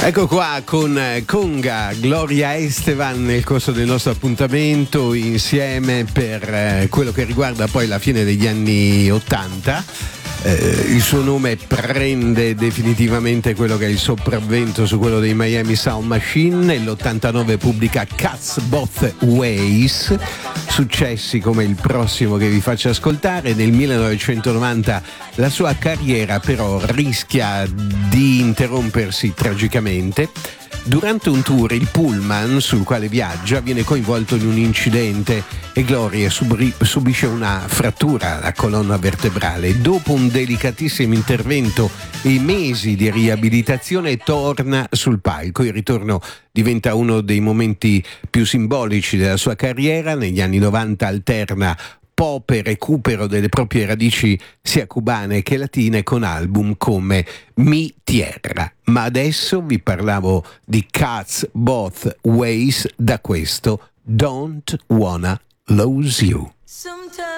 Ecco qua con Conga, Gloria Estevan nel corso del nostro appuntamento insieme per quello che riguarda poi la fine degli anni '80. Il suo nome prende definitivamente quello che è il sopravvento su quello dei Miami Sound Machine. Nell'89 pubblica Cuts Both Ways, successi come il prossimo che vi faccio ascoltare. Nel 1990 la sua carriera però rischia di interrompersi tragicamente. Durante un tour il pullman sul quale viaggia viene coinvolto in un incidente e Gloria subisce una frattura alla colonna vertebrale. Dopo un delicatissimo intervento e mesi di riabilitazione torna sul palco. Il ritorno diventa uno dei momenti più simbolici della sua carriera. Negli anni 90 alterna pop e recupero delle proprie radici sia cubane che latine con album come Mi Tierra. Ma adesso vi parlavo di Cuts Both Ways da questo Don't Wanna Lose You.